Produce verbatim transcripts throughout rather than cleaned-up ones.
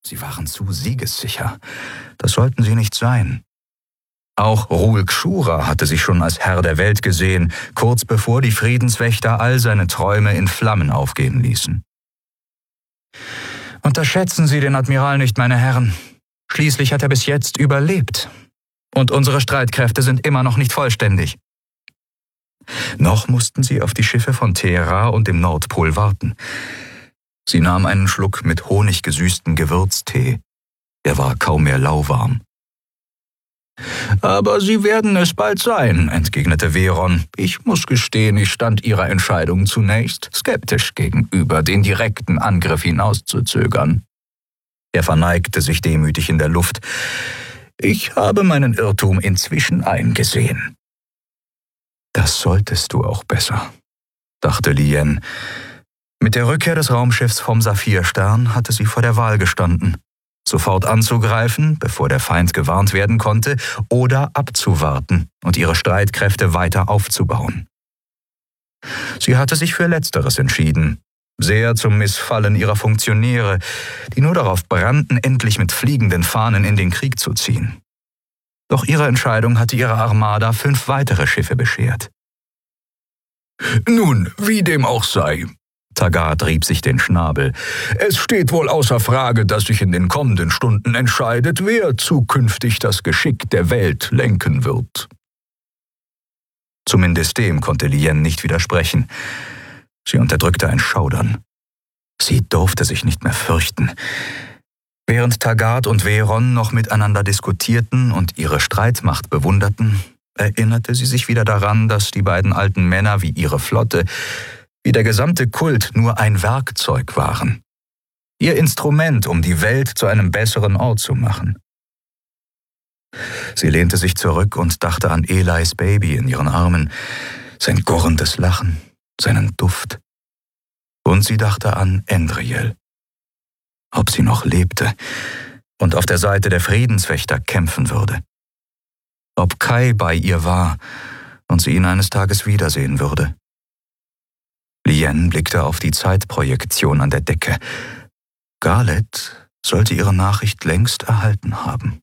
Sie waren zu siegessicher. Das sollten sie nicht sein. Auch Rul Kshura hatte sich schon als Herr der Welt gesehen, kurz bevor die Friedenswächter all seine Träume in Flammen aufgehen ließen. Unterschätzen Sie den Admiral nicht, meine Herren. Schließlich hat er bis jetzt überlebt. Und unsere Streitkräfte sind immer noch nicht vollständig. Noch mussten sie auf die Schiffe von Thera und dem Nordpol warten. Sie nahm einen Schluck mit Honig gesüßten Gewürztee. Er war kaum mehr lauwarm. »Aber Sie werden es bald sein«, entgegnete Veron. »Ich muss gestehen, ich stand Ihrer Entscheidung zunächst skeptisch gegenüber, den direkten Angriff hinauszuzögern.« Er verneigte sich demütig in der Luft. »Ich habe meinen Irrtum inzwischen eingesehen.« »Das solltest du auch besser«, dachte Lien. Mit der Rückkehr des Raumschiffs vom Saphirstern hatte sie vor der Wahl gestanden. Sofort anzugreifen, bevor der Feind gewarnt werden konnte, oder abzuwarten und ihre Streitkräfte weiter aufzubauen. Sie hatte sich für Letzteres entschieden, sehr zum Missfallen ihrer Funktionäre, die nur darauf brannten, endlich mit fliegenden Fahnen in den Krieg zu ziehen. Doch ihre Entscheidung hatte ihrer Armada fünf weitere Schiffe beschert. »Nun, wie dem auch sei«, Taggart rieb sich den Schnabel. »Es steht wohl außer Frage, dass sich in den kommenden Stunden entscheidet, wer zukünftig das Geschick der Welt lenken wird.« Zumindest dem konnte Lien nicht widersprechen. Sie unterdrückte ein Schaudern. Sie durfte sich nicht mehr fürchten. Während Taggart und Veron noch miteinander diskutierten und ihre Streitmacht bewunderten, erinnerte sie sich wieder daran, dass die beiden alten Männer wie ihre Flotte, wie der gesamte Kult nur ein Werkzeug waren. Ihr Instrument, um die Welt zu einem besseren Ort zu machen. Sie lehnte sich zurück und dachte an Elis Baby in ihren Armen, sein gurrendes Lachen, seinen Duft. Und sie dachte an Endriel. Ob sie noch lebte und auf der Seite der Friedenswächter kämpfen würde. Ob Kai bei ihr war und sie ihn eines Tages wiedersehen würde. Lien blickte auf die Zeitprojektion an der Decke. Garlet sollte ihre Nachricht längst erhalten haben.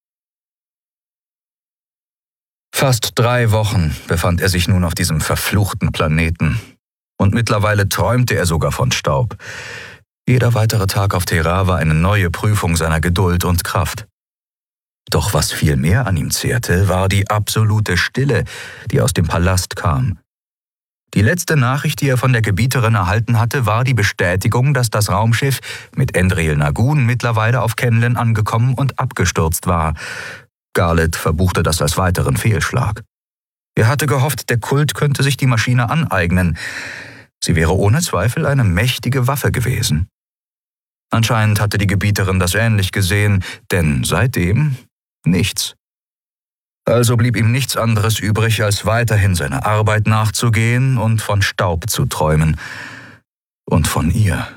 Fast drei Wochen befand er sich nun auf diesem verfluchten Planeten. Und mittlerweile träumte er sogar von Staub. Jeder weitere Tag auf Thera war eine neue Prüfung seiner Geduld und Kraft. Doch was viel mehr an ihm zehrte, war die absolute Stille, die aus dem Palast kam. Die letzte Nachricht, die er von der Gebieterin erhalten hatte, war die Bestätigung, dass das Raumschiff mit Endriel Nagun mittlerweile auf Kenlen angekommen und abgestürzt war. Garlet verbuchte das als weiteren Fehlschlag. Er hatte gehofft, der Kult könnte sich die Maschine aneignen. Sie wäre ohne Zweifel eine mächtige Waffe gewesen. Anscheinend hatte die Gebieterin das ähnlich gesehen, denn seitdem nichts. Also blieb ihm nichts anderes übrig, als weiterhin seiner Arbeit nachzugehen und von Staub zu träumen. Und von ihr.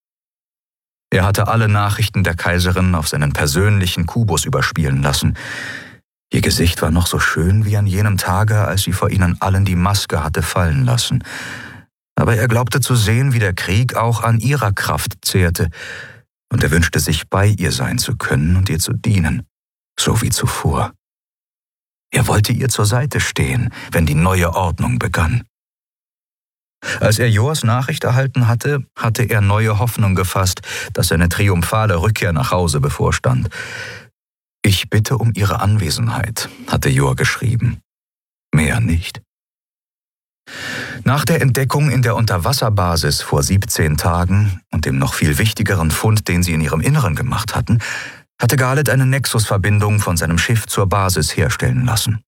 Er hatte alle Nachrichten der Kaiserin auf seinen persönlichen Kubus überspielen lassen. Ihr Gesicht war noch so schön wie an jenem Tage, als sie vor ihnen allen die Maske hatte fallen lassen. Aber er glaubte zu sehen, wie der Krieg auch an ihrer Kraft zehrte, und er wünschte sich, bei ihr sein zu können und ihr zu dienen, so wie zuvor. Er wollte ihr zur Seite stehen, wenn die neue Ordnung begann. Als er Jors Nachricht erhalten hatte, hatte er neue Hoffnung gefasst, dass seine triumphale Rückkehr nach Hause bevorstand. »Ich bitte um Ihre Anwesenheit«, hatte Jor geschrieben. Mehr nicht. Nach der Entdeckung in der Unterwasserbasis vor siebzehn Tagen und dem noch viel wichtigeren Fund, den sie in ihrem Inneren gemacht hatten, hatte Garlet eine Nexus-Verbindung von seinem Schiff zur Basis herstellen lassen.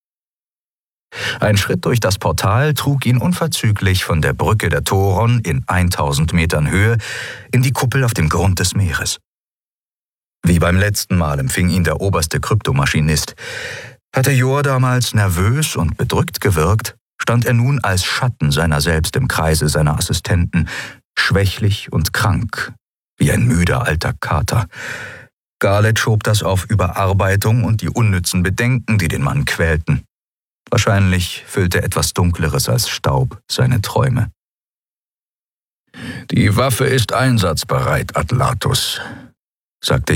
Ein Schritt durch das Portal trug ihn unverzüglich von der Brücke der Thoron in tausend Metern Höhe in die Kuppel auf dem Grund des Meeres. Wie beim letzten Mal empfing ihn der oberste Kryptomaschinist. Hatte Jor damals nervös und bedrückt gewirkt, stand er nun als Schatten seiner selbst im Kreise seiner Assistenten, schwächlich und krank, wie ein müder alter Kater. Garlet schob das auf Überarbeitung und die unnützen Bedenken, die den Mann quälten. Wahrscheinlich füllte etwas Dunkleres als Staub seine Träume. »Die Waffe ist einsatzbereit, Atlatus«, sagte